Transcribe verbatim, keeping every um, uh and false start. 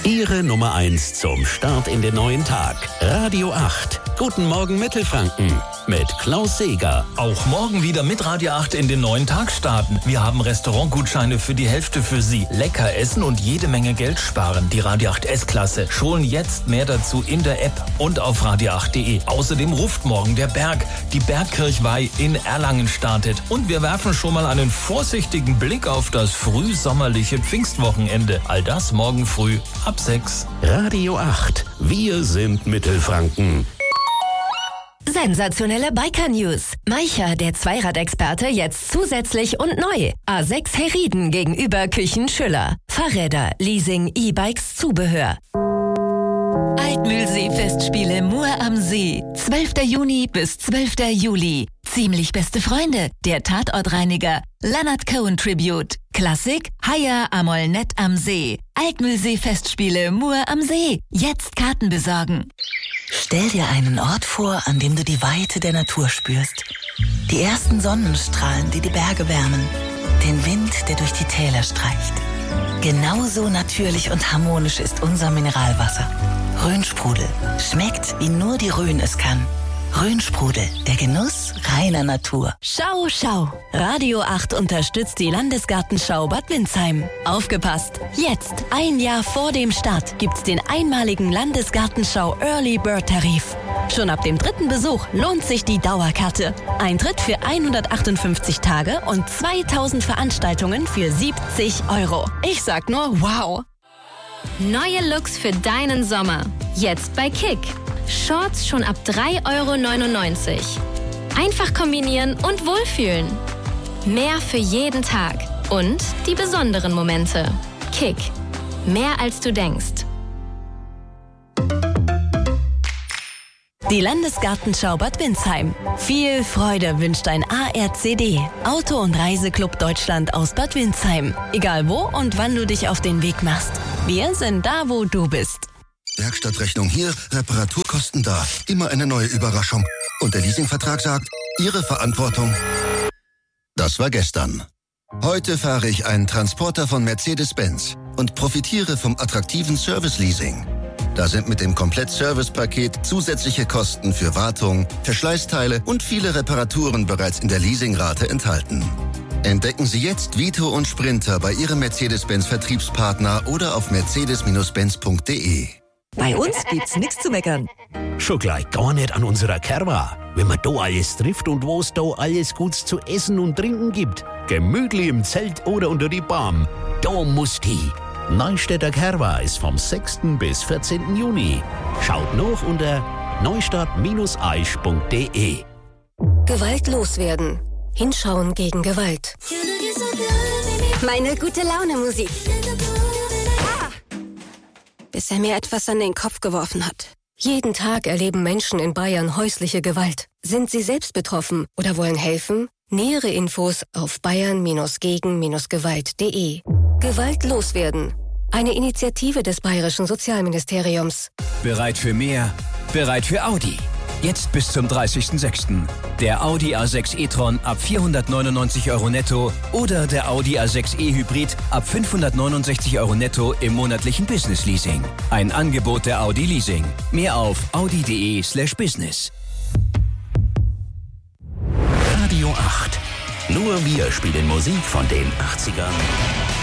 Ihre Nummer eins zum Start in den neuen Tag. Radio acht. Guten Morgen Mittelfranken mit Klaus Seeger. Auch morgen wieder mit Radio acht in den neuen Tag starten. Wir haben Restaurantgutscheine für die Hälfte für Sie. Lecker essen und jede Menge Geld sparen. Die Radio acht S-Klasse. Schon jetzt mehr dazu in der App und auf radio acht punkt de. Außerdem ruft morgen der Berg. Die Bergkirchweih in Erlangen startet. Und wir werfen schon mal einen vorsichtigen Blick auf das frühsommerliche Pfingstwochenende. All das morgen früh ab sechs. Radio acht. Wir sind Mittelfranken. Sensationelle Biker-News. Maicher, der Zweiradexperte, jetzt zusätzlich und neu. A sechs Herrieden gegenüber Küchen Schüller. Fahrräder, Leasing, E-Bikes, Zubehör. Altmühlsee-Festspiele Mur am See. zwölfter Juni bis zwölfter Juli. Ziemlich beste Freunde, der Tatortreiniger, Leonard Cohen Tribute. Klassik, Haya Amol Nett am See. Altmühlsee-Festspiele Mur am See. Jetzt Karten besorgen. Stell dir einen Ort vor, an dem du die Weite der Natur spürst. Die ersten Sonnenstrahlen, die die Berge wärmen. Den Wind, der durch die Täler streicht. Genauso natürlich und harmonisch ist unser Mineralwasser. Rhönsprudel. Schmeckt, wie nur die Rhön es kann. Rhönsprudel, der Genuss reiner Natur. Schau, schau. Radio acht unterstützt die Landesgartenschau Bad Windsheim. Aufgepasst! Jetzt, ein Jahr vor dem Start, gibt's den einmaligen Landesgartenschau Early Bird Tarif. Schon ab dem dritten Besuch lohnt sich die Dauerkarte. Eintritt für hundertachtundfünfzig Tage und zweitausend Veranstaltungen für siebzig Euro. Ich sag nur wow! Neue Looks für deinen Sommer. Jetzt bei Kick. Shorts schon ab drei Euro neunundneunzig. Einfach kombinieren und wohlfühlen. Mehr für jeden Tag. Und die besonderen Momente. Kick. Mehr als du denkst. Die Landesgartenschau Bad Windsheim. Viel Freude wünscht ein A R C D. Auto- und Reiseclub Deutschland aus Bad Windsheim. Egal wo und wann du dich auf den Weg machst. Wir sind da, wo du bist. Werkstattrechnung hier, Reparaturkosten da. Immer eine neue Überraschung. Und der Leasingvertrag sagt, Ihre Verantwortung. Das war gestern. Heute fahre ich einen Transporter von Mercedes-Benz und profitiere vom attraktiven Service-Leasing. Da sind mit dem Komplett-Service-Paket zusätzliche Kosten für Wartung, Verschleißteile und viele Reparaturen bereits in der Leasingrate enthalten. Entdecken Sie jetzt Vito und Sprinter bei Ihrem Mercedes-Benz-Vertriebspartner oder auf mercedes Benz punkt de. Bei uns gibt's nichts zu meckern. Schon gleich gar nicht an unserer Kerwa. Wenn man da alles trifft und wo es da alles Gutes zu essen und trinken gibt. Gemütlich im Zelt oder unter die Baum. Da muss die. Neustädter Kerwa ist vom sechsten bis vierzehnten Juni. Schaut nach unter neustadt Bindestrich aisch punkt de. Gewalt loswerden. Hinschauen gegen Gewalt. Meine gute Laune Musik. Bis er mir etwas an den Kopf geworfen hat. Jeden Tag erleben Menschen in Bayern häusliche Gewalt. Sind Sie selbst betroffen oder wollen helfen? Nähere Infos auf bayern gegen gewalt punkt de. Gewalt loswerden. Eine Initiative des Bayerischen Sozialministeriums. Bereit für mehr? Bereit für Audi. Jetzt bis zum dreißigsten sechsten Der Audi A sechs e-tron ab vierhundertneunundneunzig Euro netto oder der Audi A sechs e-Hybrid ab fünfhundertneunundsechzig Euro netto im monatlichen Business Leasing. Ein Angebot der Audi Leasing. Mehr auf audi punkt de slash business. Radio acht. Nur wir spielen Musik von den achtzigern.